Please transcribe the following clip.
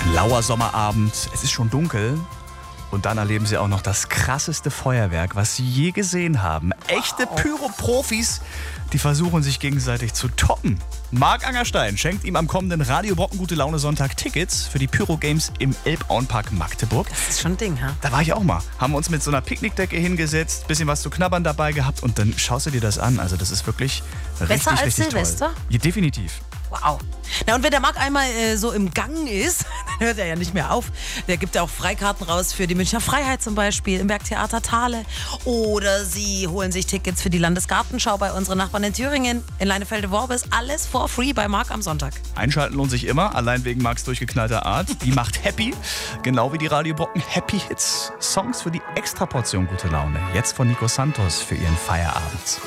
Lauer Sommerabend, es ist schon dunkel und dann erleben Sie auch noch das krasseste Feuerwerk, was Sie je gesehen haben. Echte Pyro-Profis, die versuchen sich gegenseitig zu toppen. Marc Angerstein schenkt ihm am kommenden Radio Brocken Gute Laune Sonntag Tickets für die Pyro-Games im Elbauenpark Magdeburg. Das ist schon ein Ding, ha? Da war ich auch mal. Haben wir uns mit so einer Picknickdecke hingesetzt, bisschen was zu knabbern dabei gehabt und dann schaust du dir das an. Also das ist wirklich Besser als richtig Silvester? toll. Ja, definitiv. Wow. Na und wenn der Marc einmal so im Gang ist, dann hört er ja nicht mehr auf. Der gibt ja auch Freikarten raus für die Münchner Freiheit zum Beispiel im Bergtheater Thale. Oder Sie holen sich Tickets für die Landesgartenschau bei unseren Nachbarn in Thüringen, in Leinefelde-Worbis. Alles for free bei Marc am Sonntag. Einschalten lohnt sich immer, allein wegen Marcs durchgeknallter Art. Die macht happy, genau wie die Radio Brocken Happy Hits. Songs für die Extraportion gute Laune. Jetzt von Nico Santos für ihren Feierabend.